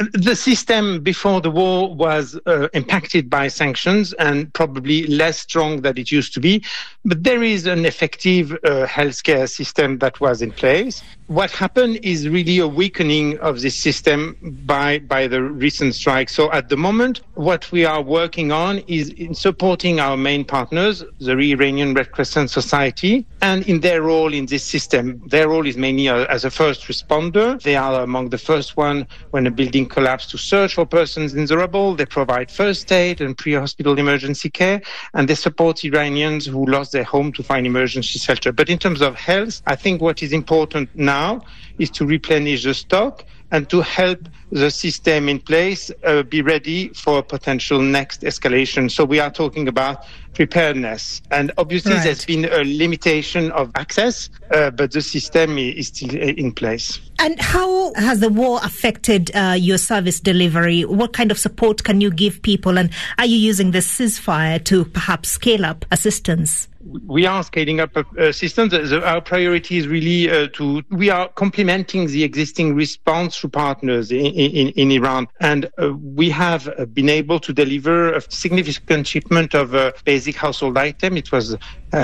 The system before the war was impacted by sanctions and probably less strong than it used to be. But there is an effective healthcare system that was in place. What happened is really a weakening of this system by the recent strike. So at the moment, what we are working on is in supporting our main partners, the Iranian Red Crescent Society, and in their role in this system. Their role is mainly as a first responder. They are among the first one when a building collapsed to search for persons in the rubble. They provide first aid and pre-hospital emergency care, and they support Iranians who lost their home to find emergency shelter. But in terms of health, I think what is important now is to replenish the stock and to help the system in place be ready for a potential next escalation. So we are talking about preparedness. And obviously there's been a limitation of access, but the system is still in place. And how has the war affected your service delivery? What kind of support can you give people? And are you using the ceasefire to perhaps scale up assistance? We are scaling up assistance. Our priority is really we are complementing the existing response through partners in Iran. And we have been able to deliver a significant shipment of basic household items. It was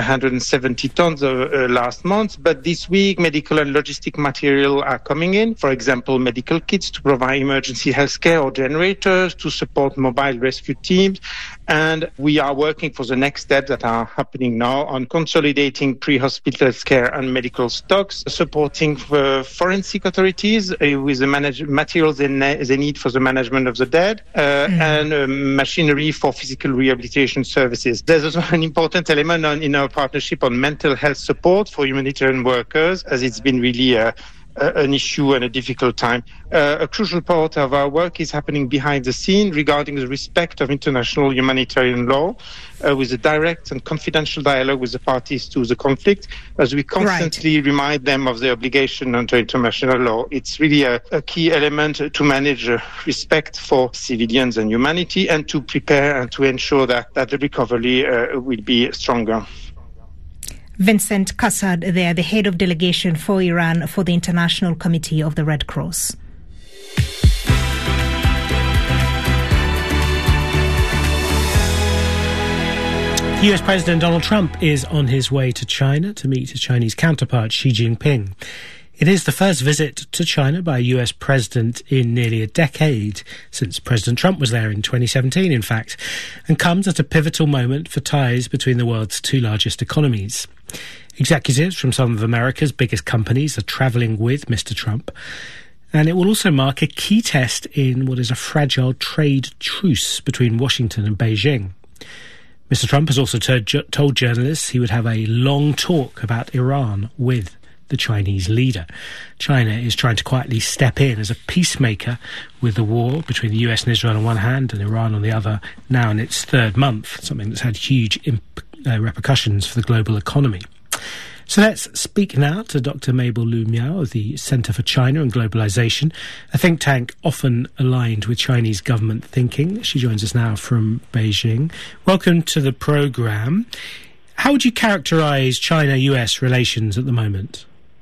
170 tons last month. But this week, medical and logistic material are coming in. For example, medical kits to provide emergency healthcare or generators to support mobile rescue teams. And we are working for the next steps that are happening now on consolidating pre-hospital care and medical stocks, supporting forensic authorities with the materials they need for the management of the dead, and machinery for physical rehabilitation services. There's also an important element in our partnership on mental health support for humanitarian workers, as it's been really an issue and a difficult time. A crucial part of our work is happening behind the scene regarding the respect of international humanitarian law, with a direct and confidential dialogue with the parties to the conflict, as we constantly remind them of their obligation under international law. It's really a key element to manage respect for civilians and humanity, and to prepare and to ensure that the recovery will be stronger. Vincent Kassad there, the head of delegation for Iran for the International Committee of the Red Cross. US President Donald Trump is on his way to China to meet his Chinese counterpart Xi Jinping. It is the first visit to China by a US president in nearly a decade, since President Trump was there in 2017, in fact, and comes at a pivotal moment for ties between the world's two largest economies. Executives from some of America's biggest companies are travelling with Mr. Trump, and it will also mark a key test in what is a fragile trade truce between Washington and Beijing. Mr. Trump has also told journalists he would have a long talk about Iran with the Chinese leader. China is trying to quietly step in as a peacemaker with the war between the US and Israel on one hand and Iran on the other, now in its third month, something that's had huge repercussions for the global economy. So let's speak now to Dr. Mabel Lu Miao of the Center for China and Globalization, a think tank often aligned with Chinese government thinking. She joins us now from Beijing. Welcome to the program. How would you characterize China-US relations at the moment?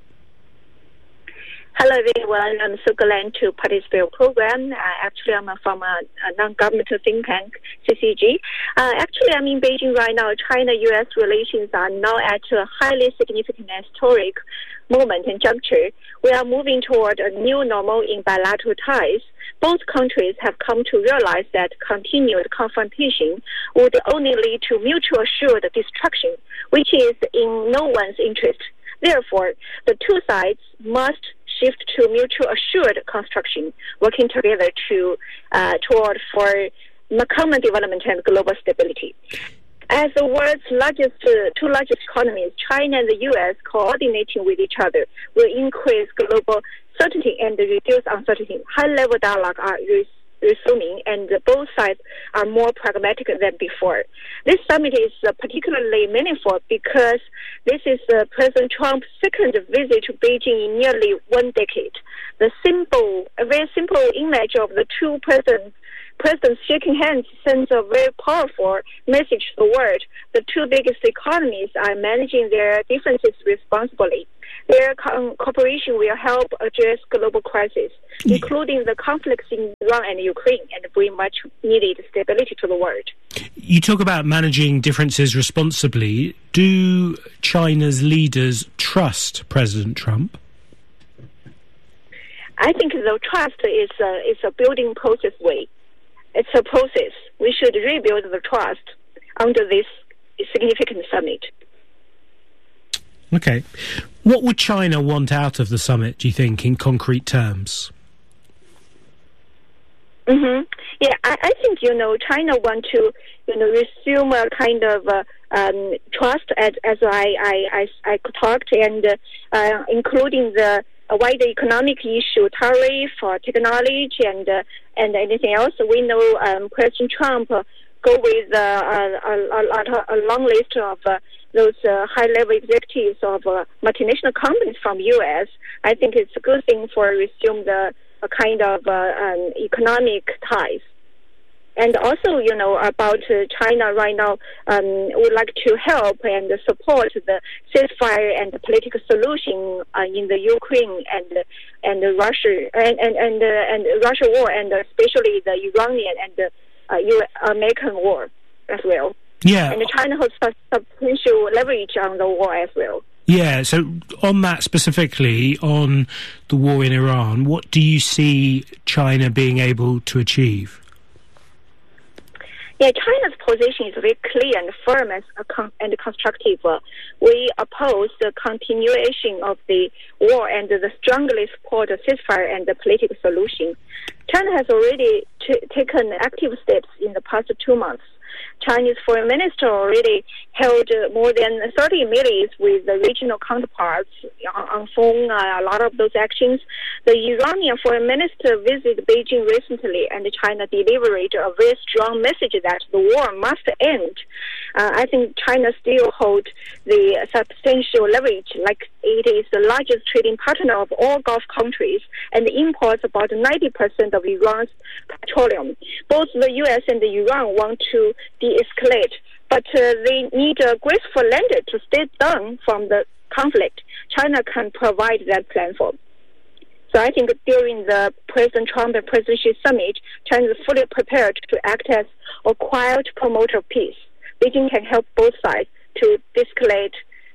Hello, everyone. I'm so glad to participate in the program. Actually, I'm from a non-governmental think tank, CCG. Actually, I'm in Beijing right now. China-US relations are now at a highly significant historic moment and juncture. We are moving toward a new normal in bilateral ties. Both countries have come to realize that continued confrontation would only lead to mutual assured destruction, which is in no one's interest. Therefore, the two sides must shift to mutual assured construction, working together toward common development and global stability. As the world's two largest economies, China and the U.S. coordinating with each other will increase global certainty and reduce uncertainty. High-level dialogue are resuming, and both sides are more pragmatic than before. This summit is particularly meaningful because this is President Trump's second visit to Beijing in nearly 1 decade. A very simple image of the two presidents shaking hands sends a very powerful message to the world. The two biggest economies are managing their differences responsibly. Their cooperation will help address global crises. including the conflicts in Iran and Ukraine, and bring much needed stability to the world. You talk about managing differences responsibly. Do China's leaders trust President Trump? I think the trust is a building process way. It's a process. We should rebuild the trust under this significant summit. Okay. What would China want out of the summit, do you think, in concrete terms? Mm-hmm. Yeah, I think, China want to, resume a kind of trust as I talked, and including the wider economic issue, tariff, technology, and anything else. We know President Trump go with a long list of those high-level executives of multinational companies from U.S. I think it's a good thing for resume the kind of economic ties. And also, about China right now, would like to help and support the ceasefire and the political solution in the Ukraine and Russia and Russia war, and especially the Iranian and the American war as well. Yeah. And China has substantial leverage on the war as well. Yeah, so on that specifically, on the war in Iran, what do you see China being able to achieve? Yeah, China's position is very clear and firm and constructive. We oppose the continuation of the war and strongly support the ceasefire and the political solution. China has already taken active steps in the past 2 months. Chinese foreign minister already held more than 30 meetings with the regional counterparts on phone, a lot of those actions. The Iranian foreign minister visited Beijing recently, and China delivered a very strong message that the war must end. I think China still holds the substantial leverage, like it is the largest trading partner of all Gulf countries and imports about 90% of Iran's petroleum. Both the U.S. and Iran want to de-escalate, but they need a graceful lender to step down from the conflict. China can provide that platform. So I think during the President Trump and President Xi summit, China is fully prepared to act as a quiet promoter of peace. Beijing can help both sides to de-escalate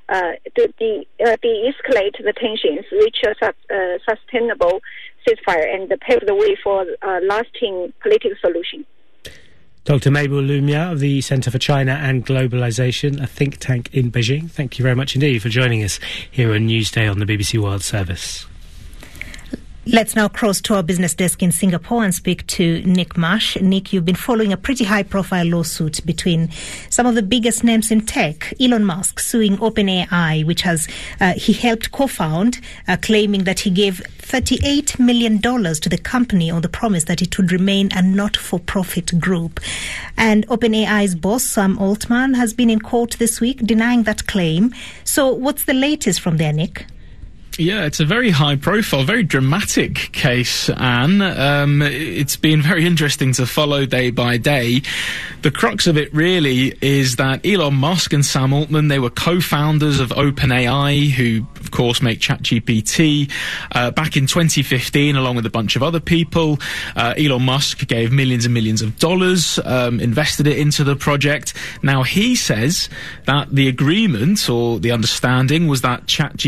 the tensions, reach a sustainable ceasefire, and pave the way for a lasting political solution. Dr. Mabel Lumia of the Centre for China and Globalisation, a think tank in Beijing. Thank you very much indeed for joining us here on Newsday on the BBC World Service. Let's now cross to our business desk in Singapore and speak to Nick Marsh. Nick, you've been following a pretty high-profile lawsuit between some of the biggest names in tech. Elon Musk suing OpenAI, which he helped co-found, claiming that he gave $38 million to the company on the promise that it would remain a not-for-profit group. And OpenAI's boss, Sam Altman, has been in court this week denying that claim. So what's the latest from there, Nick? Yeah, it's a very high-profile, very dramatic case, Anne. It's been very interesting to follow day by day. The crux of it really is that Elon Musk and Sam Altman, they were co-founders of OpenAI, who, of course, make ChatGPT. Back in 2015, along with a bunch of other people, Elon Musk gave millions and millions of dollars, invested it into the project. Now, he says that the agreement, or the understanding, was that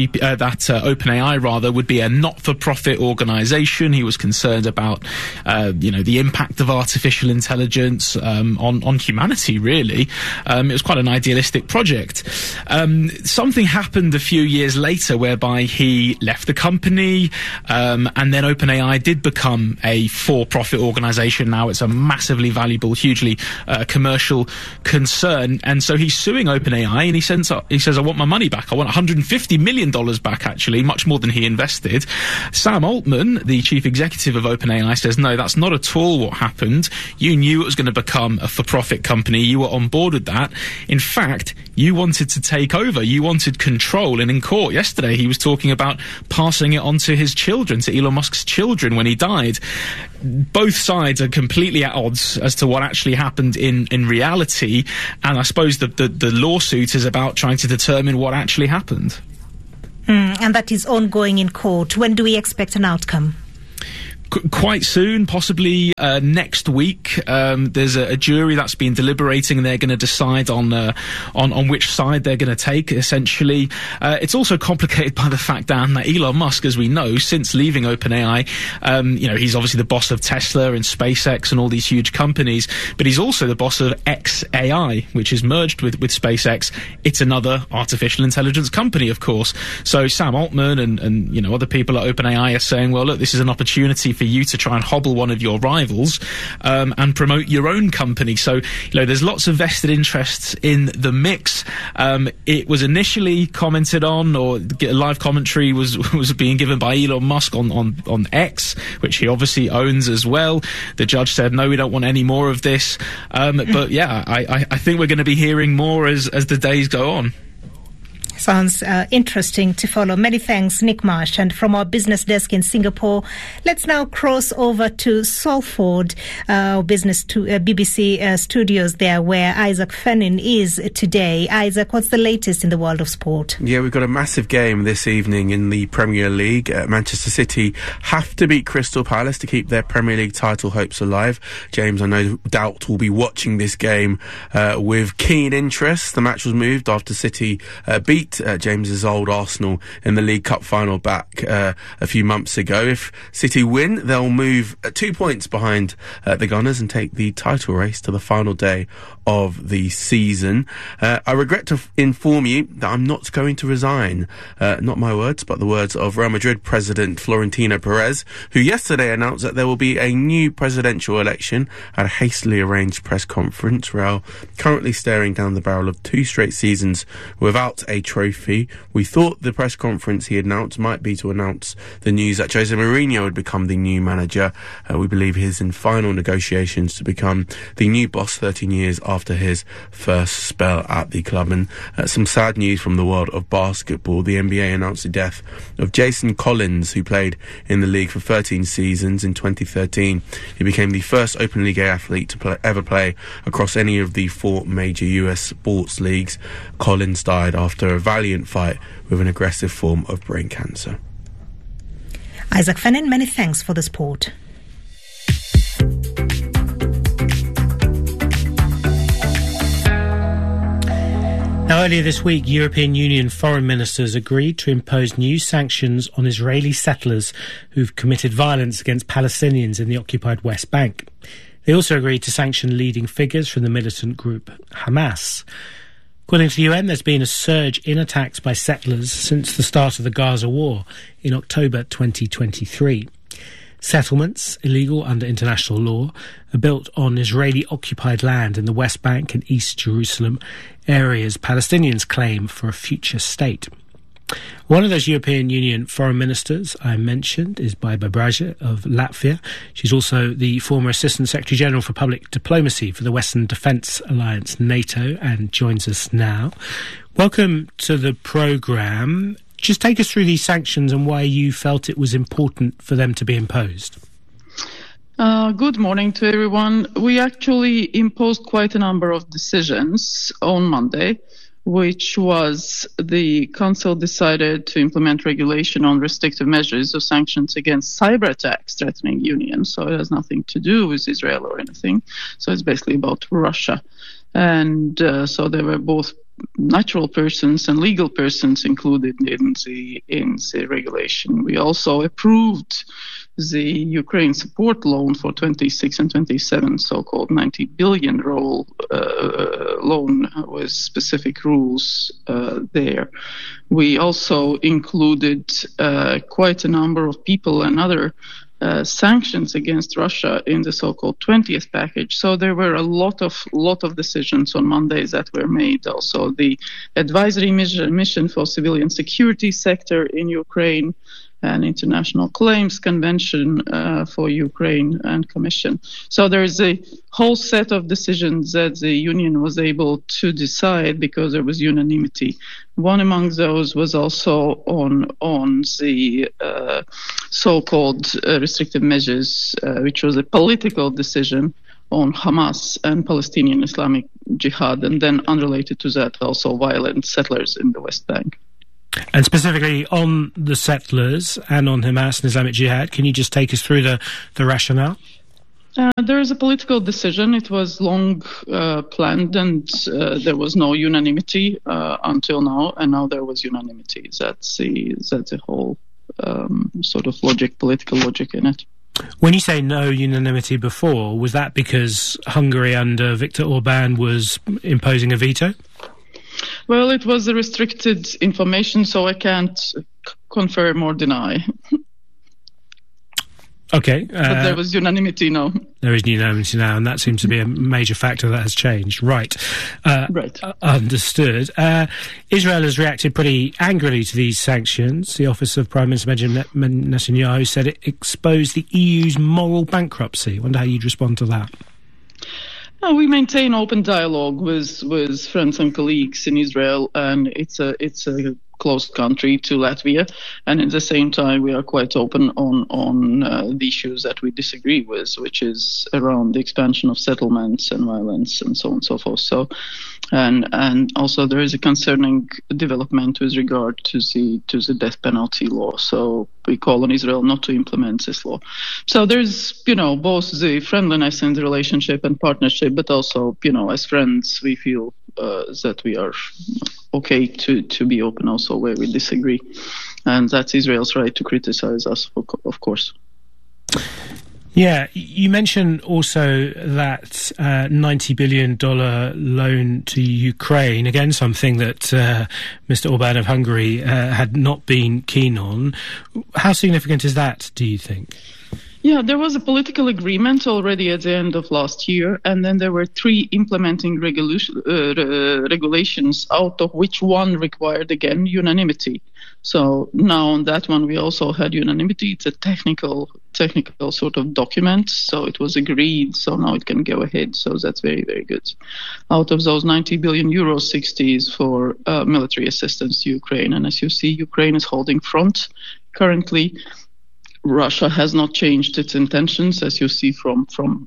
OpenAI would be a not-for-profit organization. He was concerned about, the impact of artificial intelligence on humanity, really. It was quite an idealistic project. Something happened a few years later whereby he left the company, and then OpenAI did become a for-profit organization. Now it's a massively valuable, hugely commercial concern. And so he's suing OpenAI, and he says, I want my money back. I want $150 million back, actually, much more than he invested. Sam Altman, the chief executive of OpenAI, says, no, that's not at all what happened. You knew it was going to become a for-profit company. You were on board with that. In fact, you wanted to take over. You wanted control. And in court yesterday, he was talking about passing it on to his children, to Elon Musk's children when he died. Both sides are completely at odds as to what actually happened in reality. And I suppose the lawsuit is about trying to determine what actually happened. And that is ongoing in court. When do we expect an outcome? Quite soon, possibly next week. There's a jury that's been deliberating, and they're going to decide on which side they're going to take. Essentially, it's also complicated by the fact, Dan, that Elon Musk, as we know, since leaving OpenAI, he's obviously the boss of Tesla and SpaceX and all these huge companies, but he's also the boss of xAI, which is merged with SpaceX. It's another artificial intelligence company, of course. So Sam Altman and other people at OpenAI are saying, well, look, this is an opportunity for you to try and hobble one of your rivals and promote your own company. So, there's lots of vested interests in the mix. It was initially commented on, or live commentary was being given by Elon Musk on X, which he obviously owns as well. The judge said, no, we don't want any more of this. But yeah, I think we're going to be hearing more as the days go on. Sounds interesting to follow. Many thanks, Nick Marsh. And from our business desk in Singapore, let's now cross over to Salford, BBC studios there, where Isaac Fennin is today. Isaac, what's the latest in the world of sport? Yeah, we've got a massive game this evening in the Premier League. Manchester City have to beat Crystal Palace to keep their Premier League title hopes alive. James, I no doubt, will be watching this game with keen interest. The match was moved after City beat James's old Arsenal in the League Cup final back a few months ago. If City win, they'll move 2 points behind the Gunners and take the title race to the final day of the season. I regret to inform you that I'm not going to resign. Not my words, but the words of Real Madrid president Florentino Perez, who yesterday announced that there will be a new presidential election at a hastily arranged press conference. Real currently staring down the barrel of 2 straight seasons without a trophy. We thought the press conference he announced might be to announce the news that Jose Mourinho would become the new manager. We believe he is in final negotiations to become the new boss 13 years after his first spell at the club. And some sad news from the world of basketball. The NBA announced the death of Jason Collins, who played in the league for 13 seasons. In 2013, he became the first openly gay athlete to ever play across any of the 4 major US sports leagues. Collins died after a valiant fight with an aggressive form of brain cancer. Isaac Fennin, many thanks for the sport. Now, earlier this week, European Union foreign ministers agreed to impose new sanctions on Israeli settlers who've committed violence against Palestinians in the occupied West Bank. They also agreed to sanction leading figures from the militant group Hamas. According to the UN, there's been a surge in attacks by settlers since the start of the Gaza war in October 2023. Settlements, illegal under international law, are built on Israeli-occupied land in the West Bank and East Jerusalem, areas Palestinians claim for a future state. One of those European Union foreign ministers I mentioned is Baiba Braja of Latvia. She's also the former Assistant Secretary General for Public Diplomacy for the Western Defence Alliance, NATO, and joins us now. Welcome to the programme. Just take us through these sanctions and why you felt it was important for them to be imposed. Good morning to everyone. We actually imposed quite a number of decisions on Monday, which was the Council decided to implement regulation on restrictive measures or sanctions against cyber attacks threatening Union. So it has nothing to do with Israel or anything. So it's basically about Russia. And so there were both natural persons and legal persons included in the regulation. We also approved the Ukraine support loan for 26 and 27, so-called 90 billion loan with specific rules there. We also included quite a number of people and other sanctions against Russia in the so-called 20th package. So there were a lot of decisions on Mondays that were made. Also, the advisory mission for civilian security sector in Ukraine, an international claims convention for Ukraine and commission. So there is a whole set of decisions that the Union was able to decide because there was unanimity. One among those was also on the so-called restrictive measures, which was a political decision on Hamas and Palestinian Islamic Jihad, and then unrelated to that, also violent settlers in the West Bank. And specifically on the settlers and on Hamas and Islamic Jihad, can you just take us through the rationale? There is a political decision. It was long planned, and there was no unanimity until now, and now there was unanimity. That's the whole sort of political logic in it. When you say no unanimity before, was that because Hungary under Viktor Orban was imposing a veto? Well, it was a restricted information, so I can't confirm or deny. Okay. But there was unanimity now. There is unanimity now, and that seems to be a major factor that has changed. Right. Right. Understood. Israel has reacted pretty angrily to these sanctions. The Office of Prime Minister Benjamin Netanyahu said it exposed the EU's moral bankruptcy. I wonder how you'd respond to that. We maintain open dialogue with friends and colleagues in Israel, and it's a closed country to Latvia, and at the same time we are quite open on the issues that we disagree with, which is around the expansion of settlements and violence and so on and so forth. So, and also there is a concerning development with regard to the death penalty law. So we call on Israel not to implement this law. So there's both the friendliness in the relationship and partnership, but also as friends we feel that we are okay to be open also where we disagree, and that's Israel's right to criticize us, of course. Yeah, you mentioned also that $90 billion loan to Ukraine, again something that Mr. Orban of Hungary had not been keen on. How significant is that, do you think? Yeah, there was a political agreement already at the end of last year, and then there were 3 implementing regulations, out of which one required, again, unanimity. So now on that one, we also had unanimity. It's a technical sort of document, so it was agreed, so now it can go ahead. So that's very, very good. Out of those 90 billion euros, 60 is for military assistance to Ukraine. And as you see, Ukraine is holding front currently. Russia has not changed its intentions, as you see from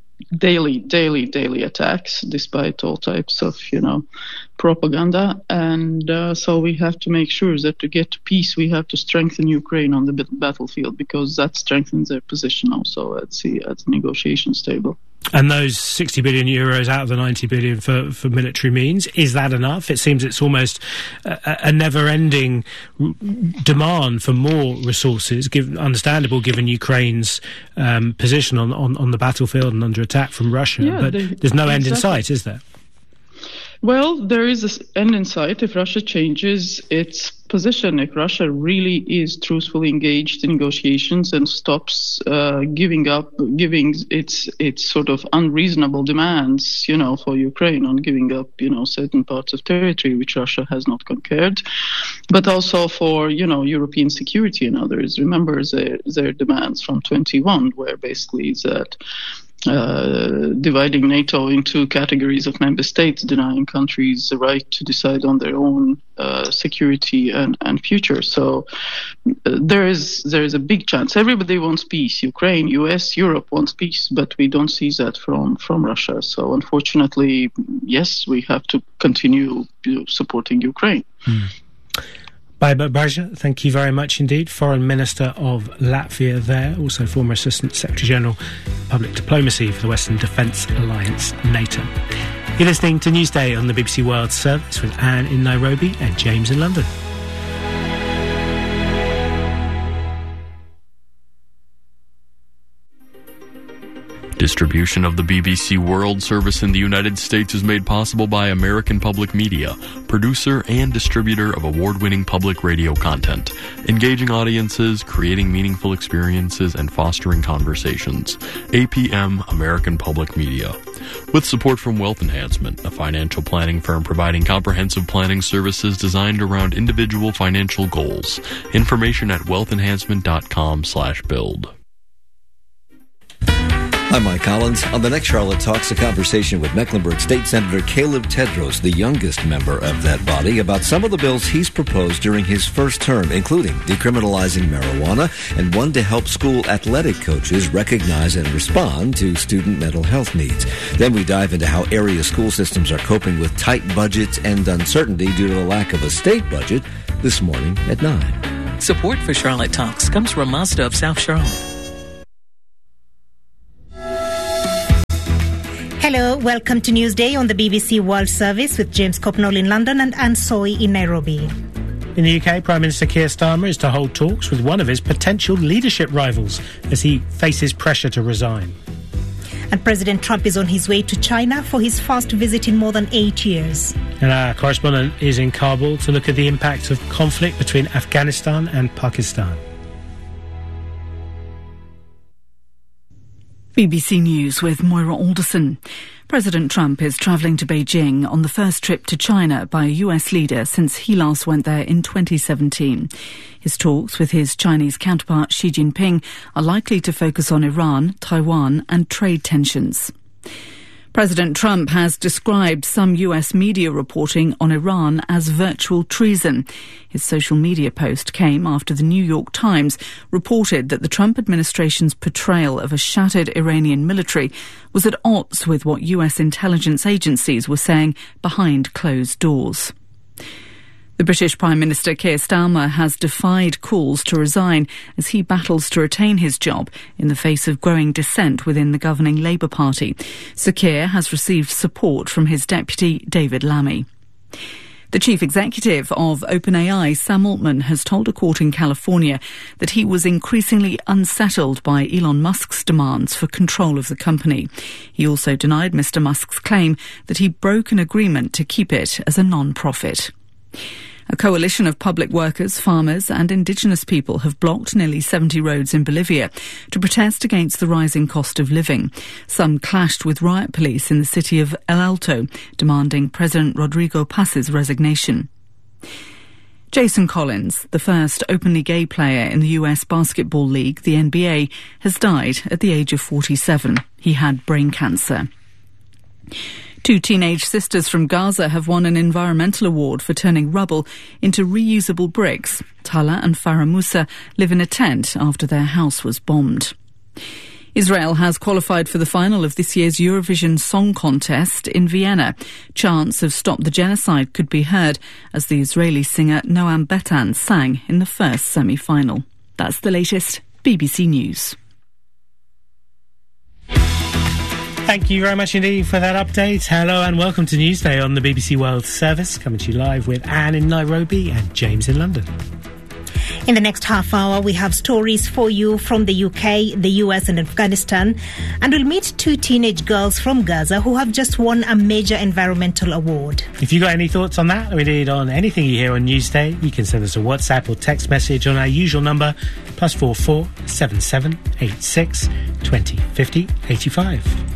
daily attacks, despite all types of, propaganda. And so we have to make sure that to get to peace, we have to strengthen Ukraine on the battlefield, because that strengthens their position also at the negotiations table. And those 60 billion euros out of the 90 billion for military means, is that enough? It seems it's almost a never-ending demand for more resources, understandable given Ukraine's position on the battlefield and under attack from Russia. Yeah, but there's no end in sight, is there? Well, there is an end in sight if Russia changes its position, if Russia really is truthfully engaged in negotiations and stops giving its sort of unreasonable demands, for Ukraine on giving up, certain parts of territory which Russia has not conquered, but also for, European security and others. Remember their demands from 21, where basically that dividing NATO into categories of member states, denying countries the right to decide on their own security and future. So there is a big chance. Everybody wants peace. Ukraine, US, Europe wants peace, but we don't see that from Russia. So unfortunately, yes, we have to continue supporting Ukraine. Baiba Bārta, thank you very much indeed. Foreign Minister of Latvia there, also former Assistant Secretary-General Public Diplomacy for the Western Defence Alliance, NATO. You're listening to Newsday on the BBC World Service with Anne in Nairobi and James in London. Distribution of the BBC World Service in the United States is made possible by American Public Media, producer and distributor of award-winning public radio content, engaging audiences, creating meaningful experiences, and fostering conversations. APM, American Public Media. With support from Wealth Enhancement, a financial planning firm providing comprehensive planning services designed around individual financial goals. Information at wealthenhancement.com/build. I'm Mike Collins. On the next Charlotte Talks, a conversation with Mecklenburg State Senator Caleb Tedros, the youngest member of that body, about some of the bills he's proposed during his first term, including decriminalizing marijuana and one to help school athletic coaches recognize and respond to student mental health needs. Then we dive into how area school systems are coping with tight budgets and uncertainty due to the lack of a state budget this morning at 9. Support for Charlotte Talks comes from Mazda of South Charlotte. Hello, welcome to Newsday on the BBC World Service with James Copnall in London and Anne Soy in Nairobi. In the UK, Prime Minister Keir Starmer is to hold talks with one of his potential leadership rivals as he faces pressure to resign. And President Trump is on his way to China for his first visit in more than 8 years. And our correspondent is in Kabul to look at the impact of conflict between Afghanistan and Pakistan. BBC News with Moira Alderson. President Trump is travelling to Beijing on the first trip to China by a US leader since he last went there in 2017. His talks with his Chinese counterpart Xi Jinping are likely to focus on Iran, Taiwan and trade tensions. President Trump has described some US media reporting on Iran as virtual treason. His social media post came after the New York Times reported that the Trump administration's portrayal of a shattered Iranian military was at odds with what US intelligence agencies were saying behind closed doors. The British Prime Minister Keir Starmer has defied calls to resign as he battles to retain his job in the face of growing dissent within the governing Labour Party. Sir Keir has received support from his deputy, David Lammy. The chief executive of OpenAI, Sam Altman, has told a court in California that he was increasingly unsettled by Elon Musk's demands for control of the company. He also denied Mr. Musk's claim that he broke an agreement to keep it as a non-profit. A coalition of public workers, farmers and indigenous people have blocked nearly 70 roads in Bolivia to protest against the rising cost of living. Some clashed with riot police in the city of El Alto, demanding President Rodrigo Paz's resignation. Jason Collins, the first openly gay player in the US Basketball League, the NBA, has died at the age of 47. He had brain cancer. 2 teenage sisters from Gaza have won an environmental award for turning rubble into reusable bricks. Tala and Farah Musa live in a tent after their house was bombed. Israel has qualified for the final of this year's Eurovision Song Contest in Vienna. Chants of Stop the Genocide could be heard as the Israeli singer Noam Betan sang in the first semi-final. That's the latest. BBC News. Thank you very much indeed for that update. Hello and welcome to Newsday on the BBC World Service, coming to you live with Anne in Nairobi and James in London. In the next half hour, we have stories for you from the UK, the US and Afghanistan. And we'll meet 2 teenage girls from Gaza who have just won a major environmental award. If you've got any thoughts on that or indeed on anything you hear on Newsday, you can send us a WhatsApp or text message on our usual number, +44 77 86 20 50 85.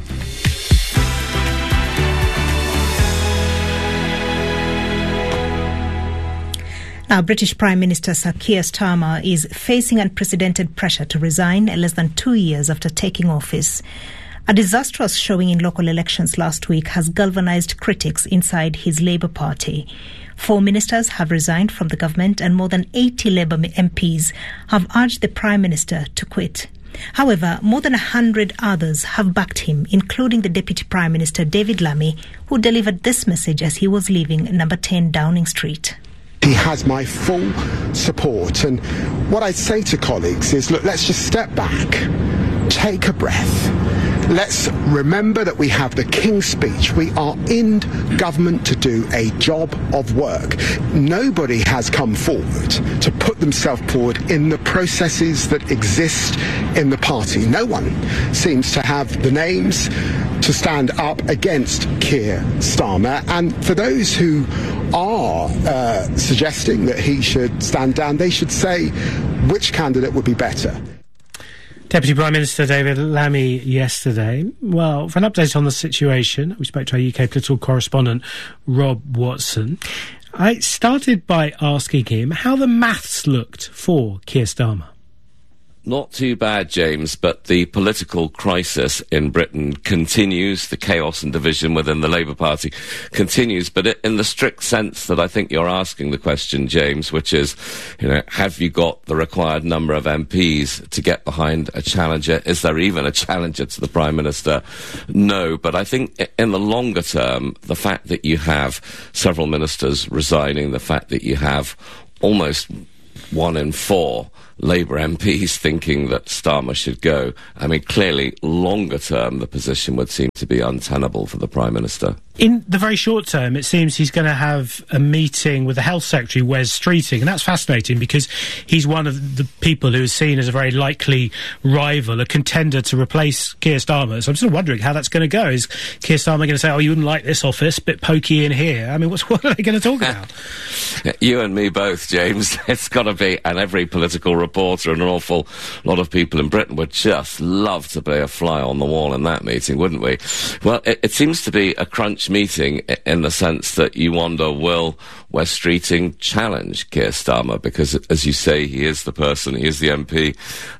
Now, British Prime Minister Sir Keir Starmer is facing unprecedented pressure to resign less than 2 years after taking office. A disastrous showing in local elections last week has galvanised critics inside his Labour Party. 4 ministers have resigned from the government and more than 80 Labour MPs have urged the Prime Minister to quit. However, more than 100 others have backed him, including the Deputy Prime Minister David Lammy, who delivered this message as he was leaving number 10 Downing Street. He has my full support, and what I'd say to colleagues is, look, let's just step back, take a breath. Let's remember that we have the King's Speech. We are in government to do a job of work. Nobody has come forward to put themselves forward in the processes that exist in the party. No one seems to have the names to stand up against Keir Starmer. And for those who are suggesting that he should stand down, they should say which candidate would be better. Deputy Prime Minister David Lammy yesterday. Well, for an update on the situation, we spoke to our UK political correspondent, Rob Watson. I started by asking him how the maths looked for Keir Starmer. Not too bad, James, but the political crisis in Britain continues. The chaos and division within the Labour Party continues. But in the strict sense that I think you're asking the question, James, which is, have you got the required number of MPs to get behind a challenger? Is there even a challenger to the Prime Minister? No. But I think in the longer term, the fact that you have several ministers resigning, the fact that you have almost 1 in 4 Labour MPs thinking that Starmer should go. I mean, clearly, longer term, the position would seem to be untenable for the Prime Minister. In the very short term, it seems he's going to have a meeting with the Health Secretary, Wes Streeting, and that's fascinating because he's one of the people who is seen as a very likely rival, a contender to replace Keir Starmer. So I'm sort of wondering how that's going to go. Is Keir Starmer going to say, oh, you wouldn't like this office, bit pokey in here? I mean, what are they going to talk about? You and me both, James. It's got to be, and every political reporter and an awful lot of people in Britain would just love to be a fly on the wall in that meeting, wouldn't we? Well, it seems to be a crunch meeting in the sense that you wonder, will Wes Streeting challenge Keir Starmer? Because, as you say, he is the person, he is the MP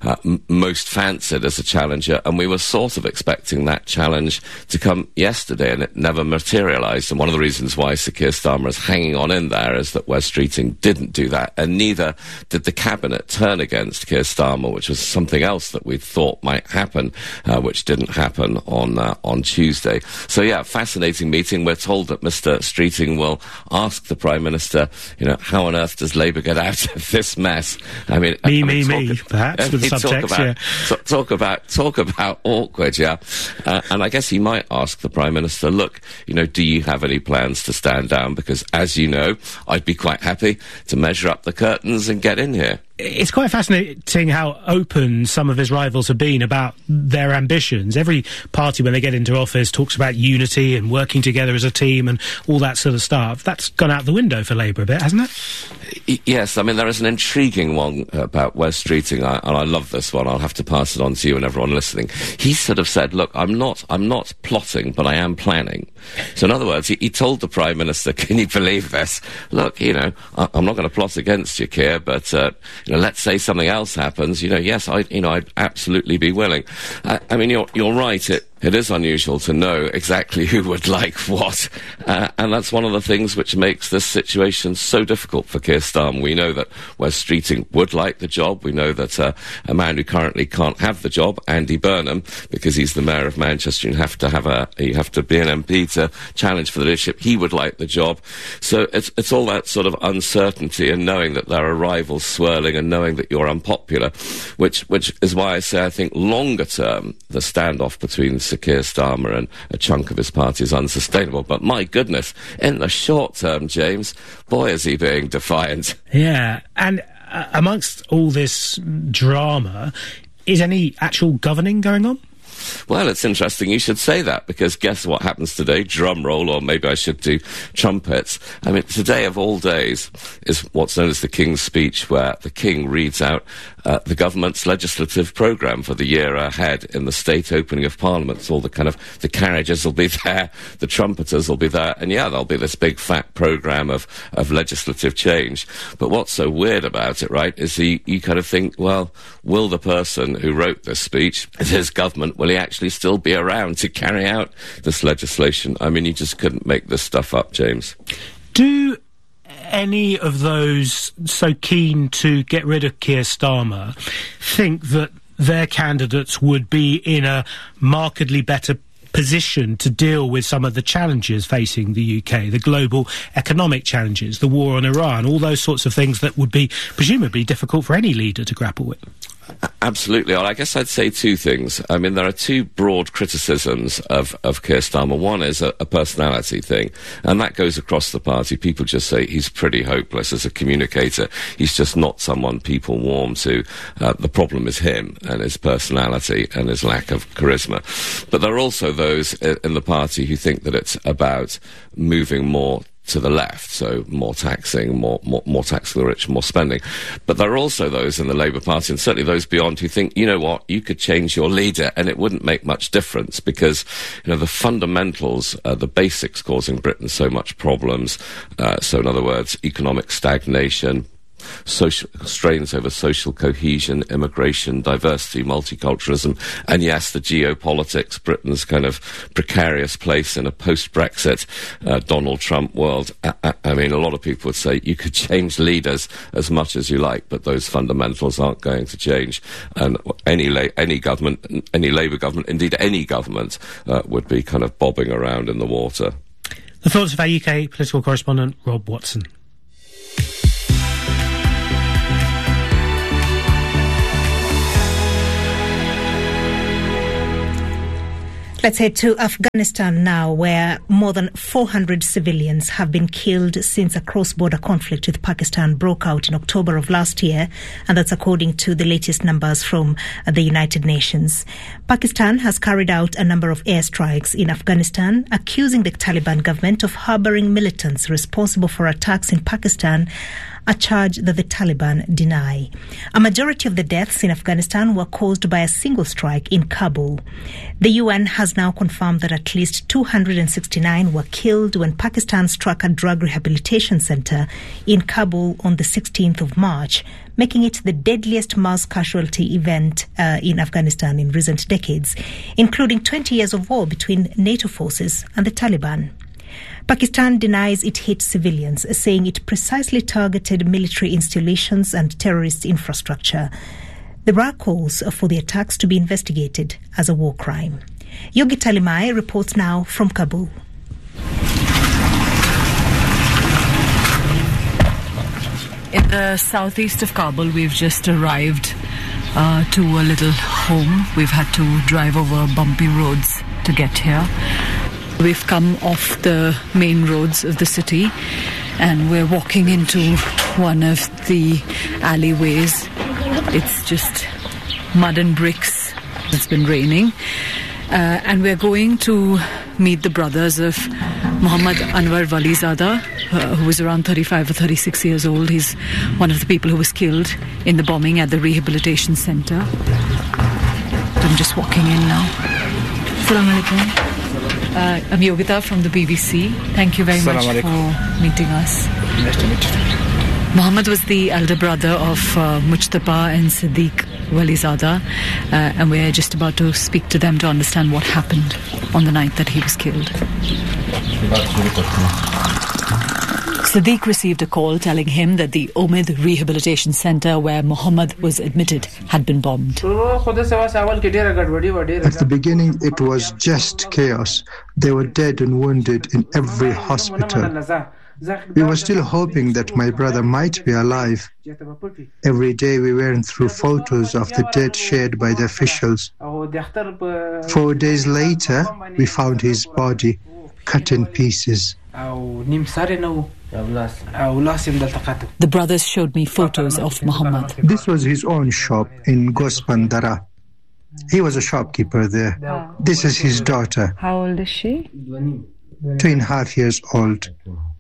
most fancied as a challenger, and we were sort of expecting that challenge to come yesterday, and it never materialised. And one of the reasons why Sir Keir Starmer is hanging on in there is that Wes Streeting didn't do that, and neither did the Cabinet turn against Keir Starmer, which was something else that we thought might happen, which didn't happen on Tuesday. So, yeah, fascinating meeting. We're told that Mr. Streeting will ask the Prime Minister, how on earth does Labour get out of this mess? I mean, perhaps, with the subtext, Talk about awkward, yeah. And I guess he might ask the Prime Minister, look, do you have any plans to stand down? Because, as you know, I'd be quite happy to measure up the curtains and get in here. It's quite fascinating how open some of his rivals have been about their ambitions. Every party, when they get into office, talks about unity and working together as a team and all that sort of stuff. That's gone out the window for Labour a bit, hasn't it? Yes, I mean, there is an intriguing one about Wes Streeting, and I love this one. I'll have to pass it on to you and everyone listening. He sort of said, look, I'm not plotting, but I am planning. So in other words, he told the Prime Minister, can you believe this? Look, I'm not going to plot against you, Keir, but let's say something else happens. Yes, I'd absolutely be willing. I mean, you're right. It is unusual to know exactly who would like what, and that's one of the things which makes this situation so difficult for Keir Starmer. We know that Wes Streeting would like the job. We know that a man who currently can't have the job, Andy Burnham, because he's the mayor of Manchester, you have to be an MP to challenge for the leadership. He would like the job. So it's all that sort of uncertainty and knowing that there are rivals swirling and knowing that you're unpopular, which is why I say I think longer term the standoff between Sir Keir Starmer and a chunk of his party is unsustainable. But my goodness, in the short term, James, boy, is he being defiant. Yeah, and amongst all this drama, is any actual governing going on? Well, it's interesting you should say that, because guess what happens today? Drum roll, or maybe I should do trumpets. I mean, today of all days is what's known as the King's Speech, where the King reads out the government's legislative programme for the year ahead in the state opening of Parliament. So all the carriages will be there, the trumpeters will be there, and yeah, there'll be this big fat programme of legislative change. But what's so weird about it, right, is you kind of think, well, will the person who wrote this speech, his government, will he actually still be around to carry out this legislation? I mean, you just couldn't make this stuff up, James. Do any of those so keen to get rid of Keir Starmer think that their candidates would be in a markedly better position to deal with some of the challenges facing the UK, the global economic challenges, the war on Iran, all those sorts of things that would be presumably difficult for any leader to grapple with? Absolutely. Well, I guess I'd say two things. I mean, there are two broad criticisms of Keir Starmer. One is a personality thing, and that goes across the party. People just say he's pretty hopeless as a communicator. He's just not someone people warm to. The problem is him and his personality and his lack of charisma. But there are also those in the party who think that it's about moving more to the left, so more taxing, more tax the rich, more spending. But there are also those in the Labour Party, and certainly those beyond, who think, you know what, you could change your leader and it wouldn't make much difference, because the fundamentals, the basics causing Britain so much problems, so in other words, economic stagnation, social strains over social cohesion, immigration, diversity, multiculturalism, and yes, the geopolitics, Britain's kind of precarious place in a post-Brexit Donald Trump world. I mean, a lot of people would say you could change leaders as much as you like, but those fundamentals aren't going to change. And any government, any Labour government, indeed any government, would be kind of bobbing around in the water. The thoughts of our UK political correspondent, Rob Watson. Let's head to Afghanistan now, where more than 400 civilians have been killed since a cross-border conflict with Pakistan broke out in October of last year, and that's according to the latest numbers from the United Nations. Pakistan has carried out a number of airstrikes in Afghanistan, accusing the Taliban government of harboring militants responsible for attacks in Pakistan, a charge that the Taliban deny. A majority of the deaths in Afghanistan were caused by a single strike in Kabul. The UN has now confirmed that at least 269 were killed when Pakistan struck a drug rehabilitation center in Kabul on the 16th of March, making it the deadliest mass casualty event in Afghanistan in recent decades, including 20 years of war between NATO forces and the Taliban. Pakistan denies it hit civilians, saying it precisely targeted military installations and terrorist infrastructure. There are calls for the attacks to be investigated as a war crime. Yogi Talimai reports now from Kabul. In the southeast of Kabul, we've just arrived to a little home. We've had to drive over bumpy roads to get here. We've come off the main roads of the city and we're walking into one of the alleyways. It's just mud and bricks. It's been raining. And we're going to meet the brothers of Muhammad Anwar Walizada, who was around 35 or 36 years old. He's one of the people who was killed in the bombing at the rehabilitation center. I'm just walking in now. Assalamu alaikum. I'm Yogita from the BBC. Thank you very much for meeting us. Nice to meet you. Muhammad was the elder brother of Mujtaba and Siddiq Walizada, and we're just about to speak to them to understand what happened on the night that he was killed. Siddiq received a call telling him that the Omid Rehabilitation Center where Muhammad was admitted had been bombed. At the beginning, it was just chaos. They were dead and wounded in every hospital. We were still hoping that my brother might be alive. Every day we went through photos of the dead shared by the officials. 4 days later, we found his body cut in pieces. The brothers showed me photos of Muhammad. This was his own shop in Gospandara. He was a shopkeeper there. This is his daughter. How old is she? 2.5 years old.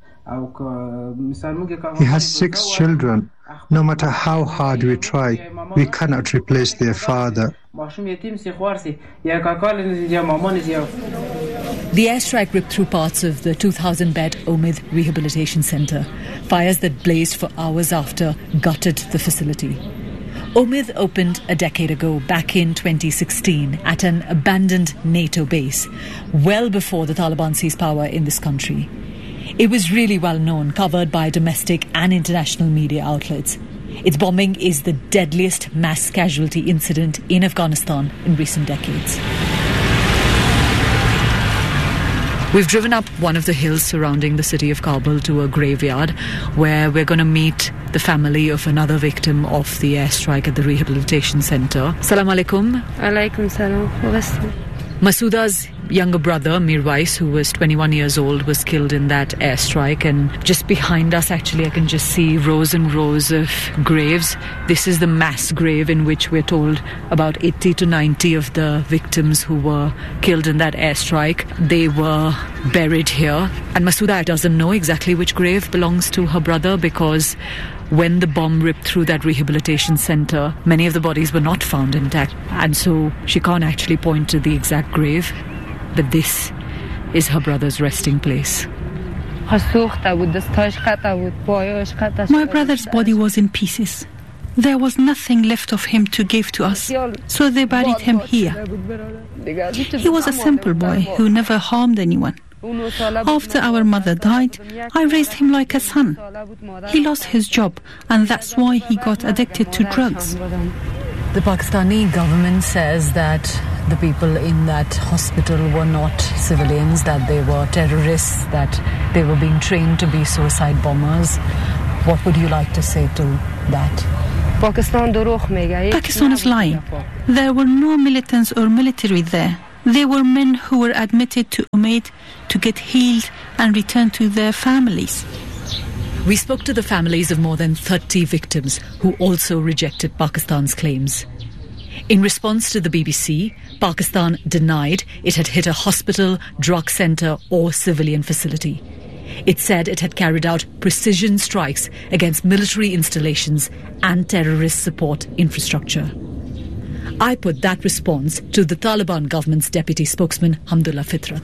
He has 6 children. No matter how hard we try, we cannot replace their father. The airstrike ripped through parts of the 2,000-bed Omid Rehabilitation Center. Fires that blazed for hours after gutted the facility. Omid opened a decade ago, back in 2016, at an abandoned NATO base, well before the Taliban seized power in this country. It was really well known, covered by domestic and international media outlets. Its bombing is the deadliest mass casualty incident in Afghanistan in recent decades. We've driven up one of the hills surrounding the city of Kabul to a graveyard where we're going to meet the family of another victim of the airstrike at the rehabilitation center. Assalamu alaikum. Alaikum salam. Masuda's younger brother, Mirwais, who was 21 years old, was killed in that airstrike. And just behind us, actually, I can just see rows and rows of graves. This is the mass grave in which we're told about 80 to 90 of the victims who were killed in that airstrike. They were buried here. And Masuda doesn't know exactly which grave belongs to her brother because when the bomb ripped through that rehabilitation center, many of the bodies were not found intact. And so she can't actually point to the exact grave. But this is her brother's resting place. My brother's body was in pieces. There was nothing left of him to give to us, so they buried him here. He was a simple boy who never harmed anyone. After our mother died, I raised him like a son. He lost his job, and that's why he got addicted to drugs. The Pakistani government says that the people in that hospital were not civilians, that they were terrorists, that they were being trained to be suicide bombers. What would you like to say to that? Pakistan is lying. There were no militants or military there. They were men who were admitted to Umaid to get healed and return to their families. We spoke to the families of more than 30 victims who also rejected Pakistan's claims. In response to the BBC, Pakistan denied it had hit a hospital, drug centre or civilian facility. It said it had carried out precision strikes against military installations and terrorist support infrastructure. I put that response to the Taliban government's deputy spokesman, Hamdullah Fitrat.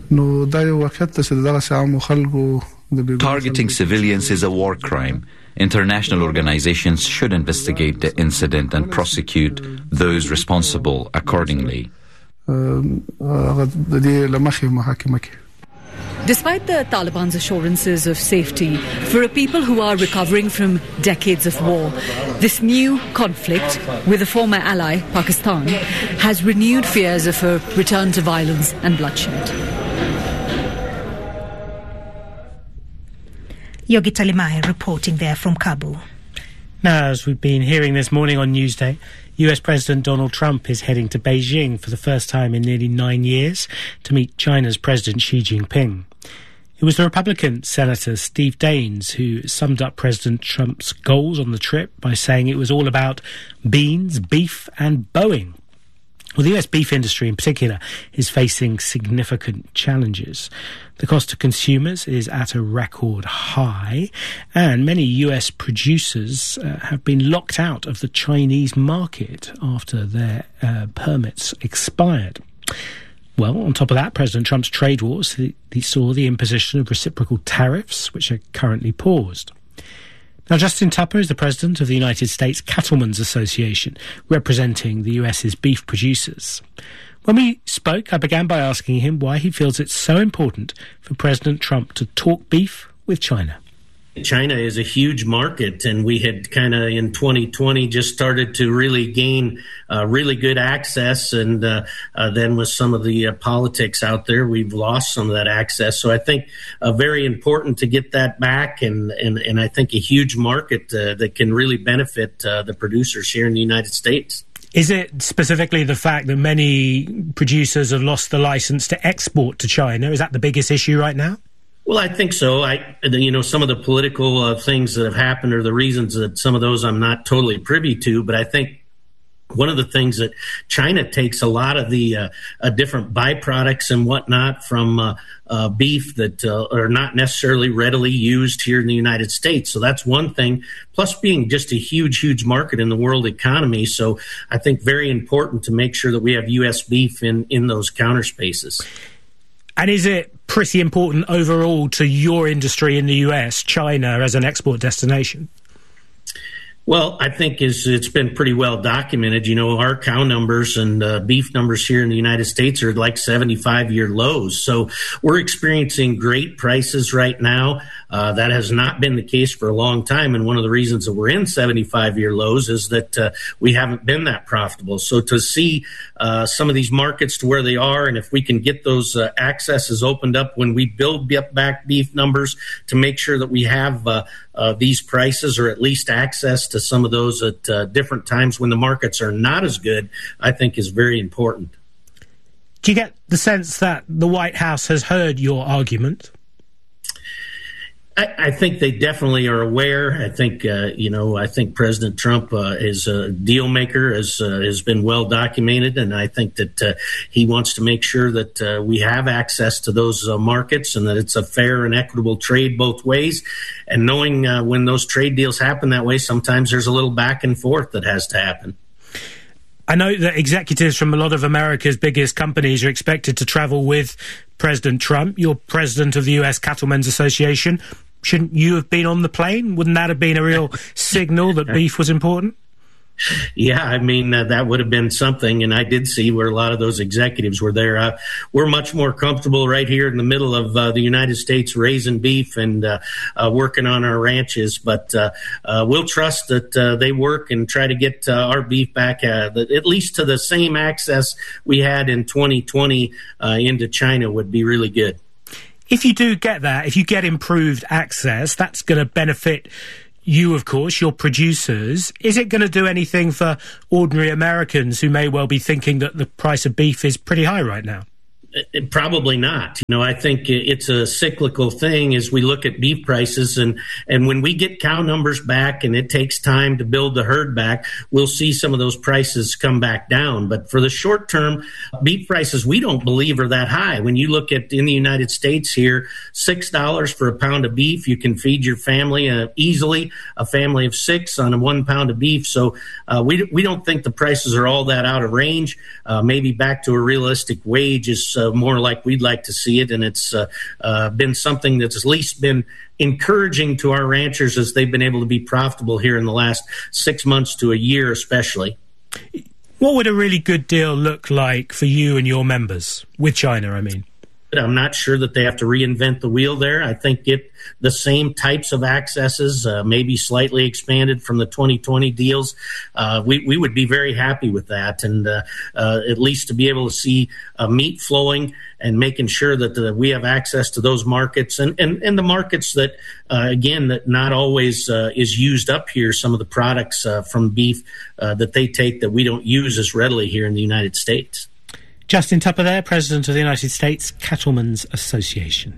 Targeting civilians is a war crime. International organizations should investigate the incident and prosecute those responsible accordingly. Despite the Taliban's assurances of safety, for a people who are recovering from decades of war, this new conflict with a former ally, Pakistan, has renewed fears of a return to violence and bloodshed. Yogi Talimai reporting there from Kabul. Now, as we've been hearing this morning on Newsday, US President Donald Trump is heading to Beijing for the first time in nearly 9 years to meet China's President Xi Jinping. It was the Republican Senator Steve Daines who summed up President Trump's goals on the trip by saying it was all about beans, beef and Boeing. Well, the US beef industry in particular is facing significant challenges. The cost to consumers is at a record high, and many US producers have been locked out of the Chinese market after their permits expired. Well, on top of that, President Trump's trade wars, he saw the imposition of reciprocal tariffs, which are currently paused. Now, Justin Tupper is the president of the United States Cattlemen's Association, representing the US's beef producers. When we spoke, I began by asking him why he feels it's so important for President Trump to talk beef with China. China is a huge market, and we had kind of in 2020 just started to really gain really good access, and then with some of the politics out there, we've lost some of that access. So I think very important to get that back, and I think a huge market that can really benefit the producers here in the United States. Is it specifically the fact that many producers have lost the license to export to China? Is that the biggest issue right now? Well, I think so. Some of the political things that have happened are the reasons that some of those I'm not totally privy to. But I think one of the things that China takes a lot of the different byproducts and whatnot from beef that are not necessarily readily used here in the United States. So that's one thing, plus being just a huge, huge market in the world economy. So I think very important to make sure that we have U.S. beef in those counter spaces. And is it pretty important overall to your industry in the US, China, as an export destination? Well, I think it's been pretty well documented. You know, our cow numbers and beef numbers here in the United States are like 75-year lows. So we're experiencing great prices right now. That has not been the case for a long time. And one of the reasons that we're in 75-year lows is that we haven't been that profitable. So to see some of these markets to where they are, and if we can get those accesses opened up when we build back beef numbers to make sure that we have these prices or at least access to some of those at different times when the markets are not as good, I think is very important. Do you get the sense that the White House has heard your argument? I think they definitely are aware. I think, I think President Trump is a deal maker, has been well documented, and I think that he wants to make sure that we have access to those markets and that it's a fair and equitable trade both ways. And knowing when those trade deals happen that way, sometimes there's a little back and forth that has to happen. I know that executives from a lot of America's biggest companies are expected to travel with President Trump. You're president of the US Cattlemen's Association. Shouldn't you have been on the plane? Wouldn't that have been a real signal that beef was important? Yeah, I mean, that would have been something. And I did see where a lot of those executives were there. We're much more comfortable right here in the middle of the United States raising beef and working on our ranches. But we'll trust that they work and try to get our beef back at least to the same access we had in 2020 into China would be really good. If you do get that, if you get improved access, that's going to benefit you, of course, your producers. Is it going to do anything for ordinary Americans who may well be thinking that the price of beef is pretty high right now? Probably not. I think it's a cyclical thing as we look at beef prices, and when we get cow numbers back and it takes time to build the herd back, we'll see some of those prices come back down. But for the short term, beef prices we don't believe are that high. When you look at in the United States here, $6 for a pound of beef, you can feed your family easily, a family of 6 on a 1 pound of beef. So we don't think the prices are all that out of range. Maybe back to a realistic wage is more like we'd like to see it, and it's been something that's at least been encouraging to our ranchers as they've been able to be profitable here in the last 6 months to a year especially. What would a really good deal look like for you and your members with China, I mean? I'm not sure that they have to reinvent the wheel there. I think get the same types of accesses, maybe slightly expanded from the 2020 deals. We would be very happy with that, and at least to be able to see meat flowing and making sure that we have access to those markets and the markets that, again, that not always is used up here. Some of the products from beef that they take that we don't use as readily here in the United States. Justin Tupper there, President of the United States Cattlemen's Association.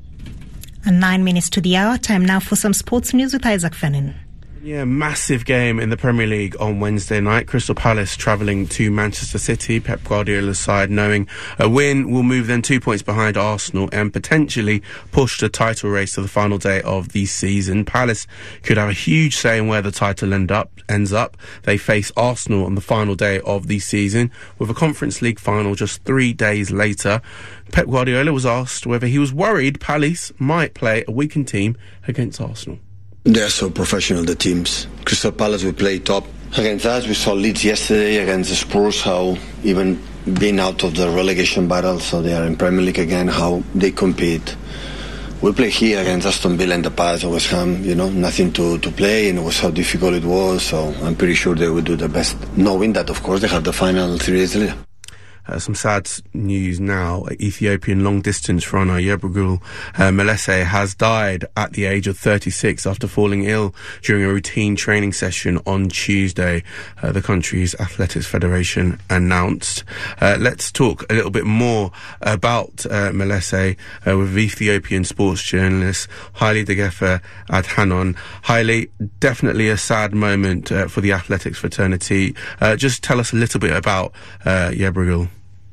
And 9 minutes to the hour. Time now for some sports news with Isaac Fennin. Yeah, massive game in the Premier League on Wednesday night. Crystal Palace travelling to Manchester City. Pep Guardiola's side knowing a win will move them 2 points behind Arsenal and potentially push the title race to the final day of the season. Palace could have a huge say in where the title ends up. They face Arsenal on the final day of the season, with a Conference League final just 3 days later. Pep Guardiola was asked whether he was worried Palace might play a weakened team against Arsenal. They're so professional, the teams. Crystal Palace will play top. Against us, we saw Leeds yesterday, against the Spurs, how even being out of the relegation battle, so they are in Premier League again, how they compete. We played here against Aston Villa in the past, West Ham, nothing to play, and it was how difficult it was, so I'm pretty sure they will do the best, knowing that, of course, they have the final 3 days later. Some sad news now. Ethiopian long-distance runner Yebrigul Melese has died at the age of 36 after falling ill during a routine training session on Tuesday, the country's athletics federation announced. Let's talk a little bit more about Melese with Ethiopian sports journalist Haile Degefe Adhanon. Haile, definitely a sad moment for the athletics fraternity. Just tell us a little bit about Yebrigul.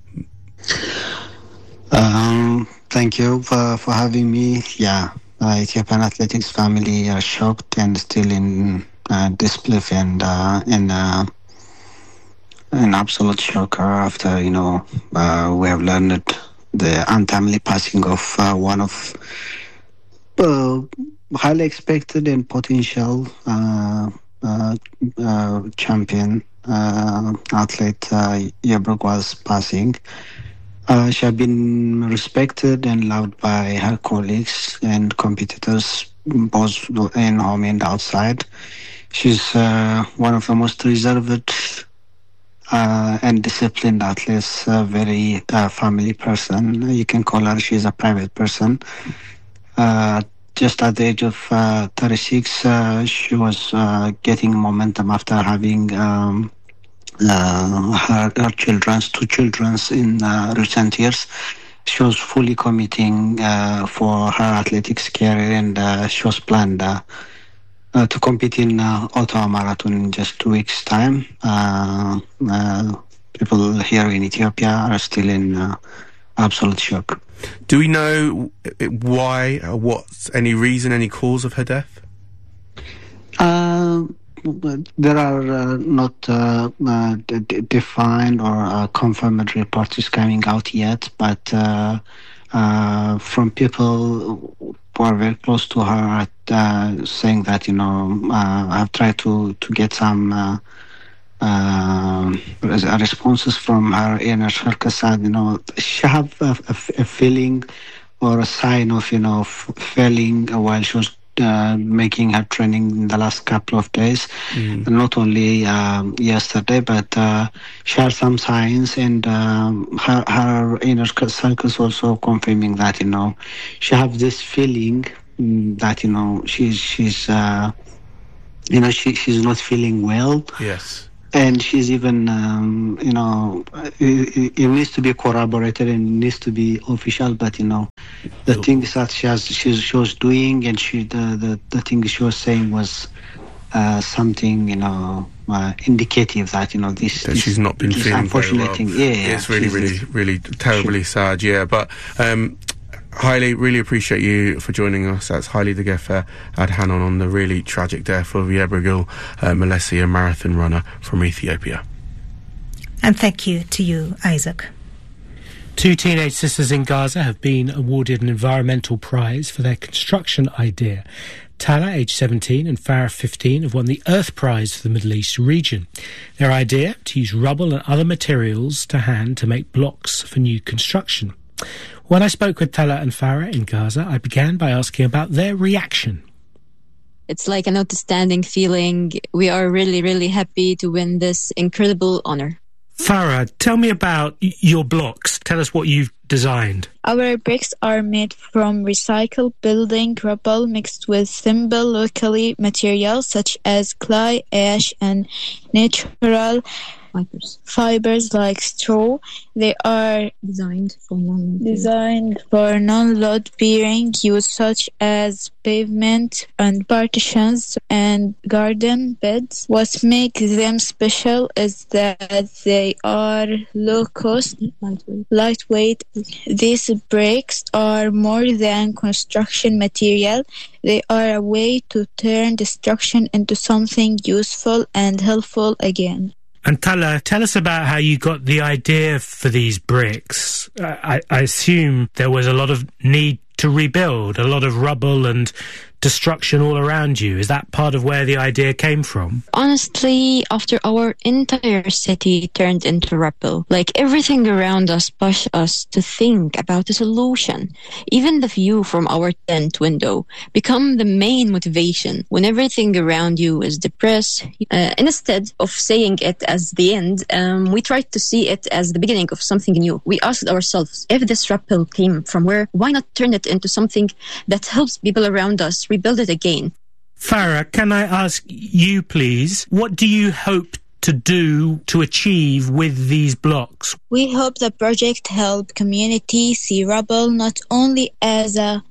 Thank you for having me. Yeah, Ethiopian athletics family are shocked and still in disbelief and in absolute shock after we have learned the untimely passing of one of highly expected and potential champion athlete. Yebrigul was passing. She has been respected and loved by her colleagues and competitors, both in home and outside. She's one of the most reserved and disciplined athletes, a very family person. You can call her, she's a private person. Just at the age of 36, she was getting momentum after having her two children in recent years. She was fully committing for her athletics career, and she was planned to compete in Ottawa Marathon in just 2 weeks' time. People here in Ethiopia are still in absolute shock. Do we know why, what's any reason, any cause of her death? There are not defined or confirmed reports coming out yet, but from people who are very close to her saying that, I've tried to get some responses from her inner circle side. She have a feeling or a sign of, failing while she was making her training in the last couple of days, not only yesterday, but she had some signs, and her inner circles also confirming that she have this feeling that she's she's not feeling well. Yes. And she's even, it needs to be corroborated and needs to be official. But the things that she was doing, and the thing she was saying was something, indicative that this she's not been feeling unfortunate very well. thing. Yeah, it's really terribly sad. Yeah, but. Haile, really appreciate you for joining us. That's Haile Degefe Adhanom on the really tragic death of Yebregil Melesi, a marathon runner from Ethiopia. And thank you to you, Isaac. 2 teenage sisters in Gaza have been awarded an environmental prize for their construction idea. Tala, aged 17, and Farah, 15, have won the Earth Prize for the Middle East region. Their idea, to use rubble and other materials to hand to make blocks for new construction. When I spoke with Tala and Farah in Gaza, I began by asking about their reaction. It's like an outstanding feeling. We are really, really happy to win this incredible honor. Farah, tell me about your blocks. Tell us what you've designed. Our bricks are made from recycled building rubble mixed with simple locally materials such as clay, ash, and natural fibers like straw. They are designed for non-load bearing use such as pavement and partitions and garden beds. What makes them special is that they are low cost, lightweight. These bricks are more than construction material. They are a way to turn destruction into something useful and helpful again. And Tala, tell us about how you got the idea for these bricks. I assume there was a lot of need to rebuild, a lot of rubble and destruction all around you. Is that part of where the idea came from? Honestly, after our entire city turned into rubble, like everything around us pushed us to think about a solution. Even the view from our tent window become the main motivation. When everything around you is depressed, instead of saying it as the end, we tried to see it as the beginning of something new. We asked ourselves, if this rubble came from where, why not turn it into something that helps people around us rebuild it again? Farah, can I ask you, please, what do you hope to do to achieve with these blocks? We hope the project help community see rubble not only as a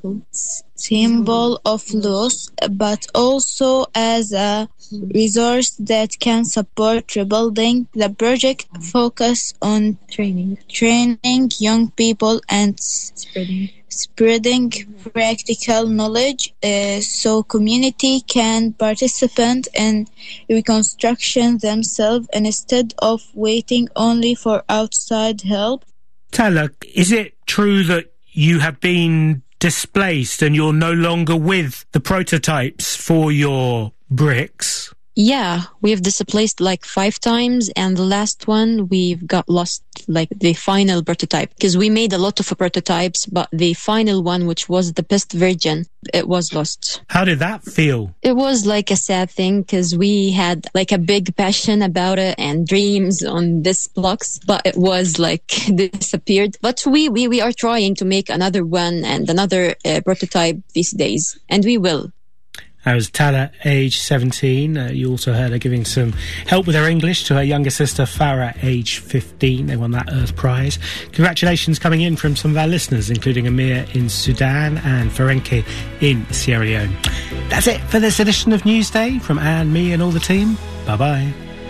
symbol of loss, but also as a resource that can support rebuilding. The project focus on training young people and spreading practical knowledge so community can participate in reconstruction themselves instead of waiting only for outside help. Tala, is it true that you have been displaced and you're no longer with the prototypes for your bricks? Yeah, we've displaced like 5 times, and the last one we've got lost, like the final prototype, because we made a lot of prototypes, but the final one, which was the best version, it was lost. How did that feel? It was like a sad thing, because we had like a big passion about it and dreams on this blocks, but it was like disappeared. But we are trying to make another one and another prototype these days, and we will. That was Tala, age 17. You also heard her giving some help with her English to her younger sister, Farah, age 15. They won that Earth Prize. Congratulations coming in from some of our listeners, including Amir in Sudan and Ferenke in Sierra Leone. That's it for this edition of Newsday. From Anne, me and all the team, bye-bye.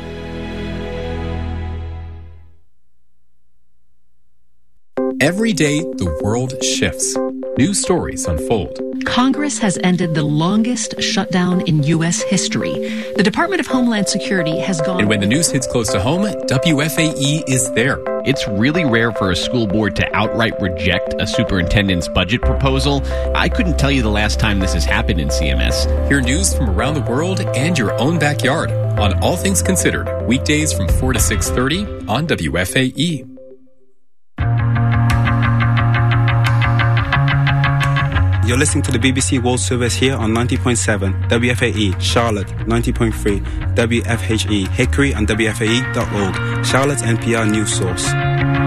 Every day, the world shifts. New stories unfold. Congress has ended the longest shutdown in U.S. history. The Department of Homeland Security has gone... And when the news hits close to home, WFAE is there. It's really rare for a school board to outright reject a superintendent's budget proposal. I couldn't tell you the last time this has happened in CMS. Hear news from around the world and your own backyard on All Things Considered, weekdays from 4 to 6:30 on WFAE. You're listening to the BBC World Service here on 90.7 WFAE, Charlotte 90.3 WFHE, Hickory and WFAE.org, Charlotte's NPR news source.